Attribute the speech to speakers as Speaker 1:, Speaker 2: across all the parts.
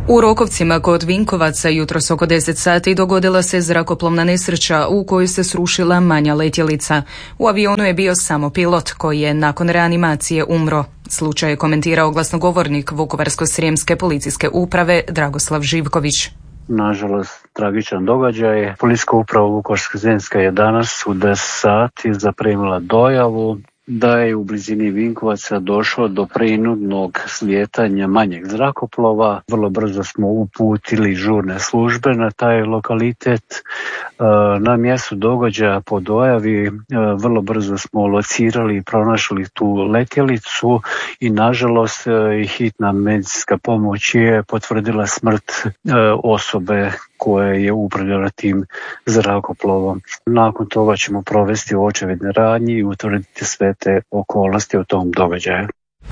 Speaker 1: U Rokovcima kod Vinkovaca jutros oko 10 sati dogodila se zrakoplovna nesreća u kojoj se srušila manja letjelica. U avionu je bio samo pilot koji je nakon reanimacije umro. Slučaj je komentirao glasnogovornik Vukovarsko-srijemske policijske uprave Dragoslav Živković.
Speaker 2: Nažalost, tragičan događaj. Policijska uprava Vukovarsko-srijemska je danas u 10 sati zaprimila dojavu da je u blizini Vinkovaca došlo do prinudnog slijetanja manjeg zrakoplova. Vrlo brzo smo uputili žurne službe na taj lokalitet. Na mjestu događaja po dojavi vrlo brzo smo locirali i pronašli tu letjelicu i nažalost hitna medicinska pomoć je potvrdila smrt osobe koja je upravljala tim zrakoplovom. Nakon toga ćemo provesti očevidne radnje i utvrditi sve te okolnosti u tom događaju.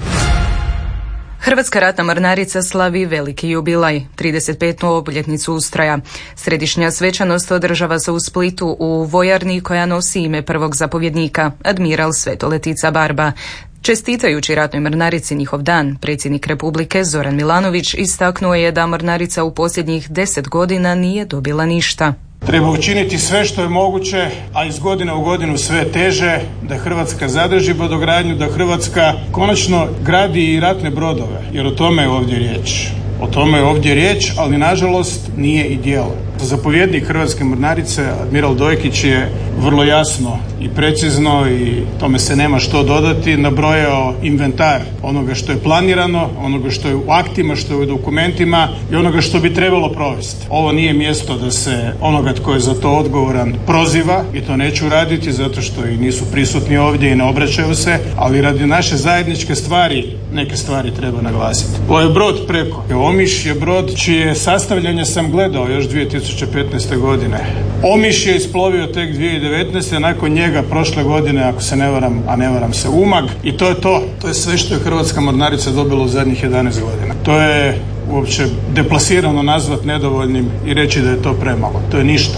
Speaker 1: Hrvatska ratna mornarica slavi veliki jubilej, 35. obljetnicu ustroja. Središnja svečanost održava se u Splitu u vojarni koja nosi ime prvog zapovjednika, admiral Svetoletica Barba. Čestitajući ratnoj mornarici njihov dan, predsjednik Republike Zoran Milanović istaknuo je da mornarica u posljednjih 10 godina nije dobila ništa.
Speaker 3: Treba učiniti sve što je moguće, a iz godine u godinu sve teže, da Hrvatska zadrži brodogradnju, da Hrvatska konačno gradi i ratne brodove, jer o tome je ovdje riječ. O tome je ovdje riječ, ali nažalost nije i djelo. Zapovjednik Hrvatske mornarice, admiral Dojkić, je vrlo jasno i precizno, i tome se nema što dodati, nabrojao inventar onoga što je planirano, onoga što je u aktima, što je u dokumentima i onoga što bi trebalo provesti. Ovo nije mjesto da se onoga tko je za to odgovoran proziva, i to neću raditi zato što i nisu prisutni ovdje i ne obraćaju se, ali radi naše zajedničke stvari neke stvari treba naglasiti. Ovo je brod preko. Omiš je brod čije sastavljanje sam gledao još 2015. godine. Omiš je isplovio tek 2019. nakon njega prošle godine, ako se ne varam, a ne varam se, Umag, i to je to. To je sve što je Hrvatska mornarica dobila u zadnjih 11 godina. To je uopće deplasirano nazvat nedovoljnim i reći da je to premalo. To je ništa.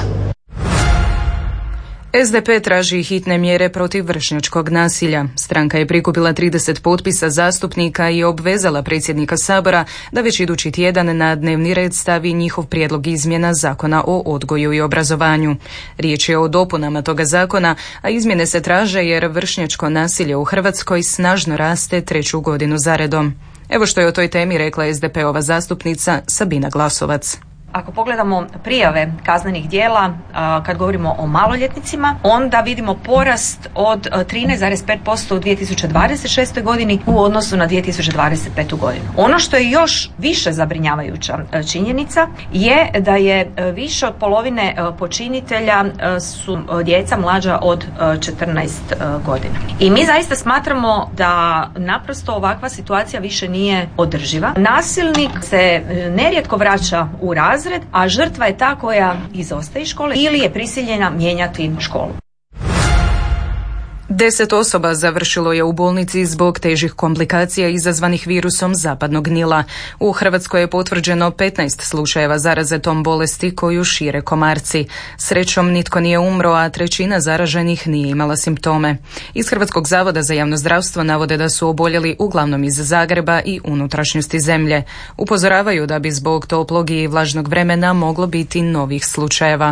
Speaker 1: SDP traži hitne mjere protiv vršnjačkog nasilja. Stranka je prikupila 30 potpisa zastupnika i obvezala predsjednika Sabora da već idući tjedan na dnevni red stavi njihov prijedlog izmjena Zakona o odgoju i obrazovanju. Riječ je o dopunama toga zakona, a izmjene se traže jer vršnjačko nasilje u Hrvatskoj snažno raste 3. godinu zaredom. Evo što je o toj temi rekla SDP-ova zastupnica Sabina Glasovac.
Speaker 4: Ako pogledamo prijave kaznenih djela, kad govorimo o maloljetnicima, onda vidimo porast od 13,5% u 2026. godini u odnosu na 2025. godinu. Ono što je još više zabrinjavajuća činjenica je da je više od polovine počinitelja su djeca mlađa od 14 godina. I mi zaista smatramo da naprosto ovakva situacija više nije održiva. Nasilnik se nerijetko vraća u razred, a žrtva je ta koja izostaje iz škole ili je prisiljena mijenjati školu.
Speaker 1: 10 osoba završilo je u bolnici zbog težih komplikacija izazvanih virusom zapadnog Nila. U Hrvatskoj je potvrđeno 15 slučajeva zaraze tom bolesti koju šire komarci. Srećom nitko nije umro, a 1/3 zaraženih nije imala simptome. Iz Hrvatskog zavoda za javno zdravstvo navode da su oboljeli uglavnom iz Zagreba i unutrašnjosti zemlje. Upozoravaju da bi zbog toplog i vlažnog vremena moglo biti novih slučajeva.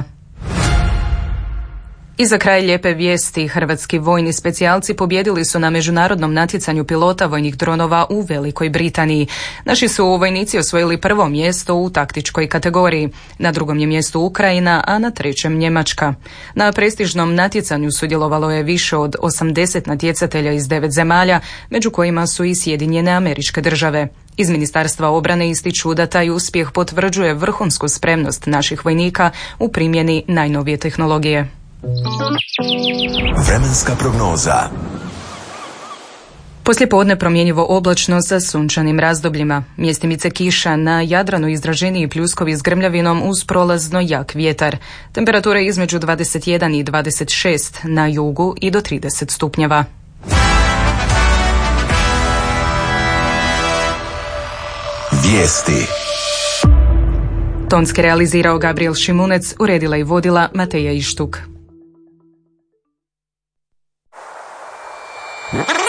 Speaker 1: I za kraj lijepe vijesti, hrvatski vojni specijalci pobijedili su na međunarodnom natjecanju pilota vojnih dronova u Velikoj Britaniji. Naši su vojnici osvojili 1. mjesto u taktičkoj kategoriji, na 2. je mjestu Ukrajina, a na 3. Njemačka. Na prestižnom natjecanju sudjelovalo je više od 80 natjecatelja iz 9 zemalja, među kojima su i Sjedinjene Američke Države. Iz Ministarstva obrane ističu da taj uspjeh potvrđuje vrhunsku spremnost naših vojnika u primjeni najnovije tehnologije.
Speaker 5: Vremenska prognoza.
Speaker 1: Poslijepodne promjenjivo oblačno sa sunčanim razdobljima. Mjestimice kiša, na Jadranu izraženiji pljuskovi s grmljavinom uz prolazno jak vjetar. Temperatura između 21 i 26, na jugu i do 30 stupnjeva.
Speaker 5: Vijesti.
Speaker 1: Tonski realizirao Gabriel Šimunec, uredila i vodila Mateja Ištuk.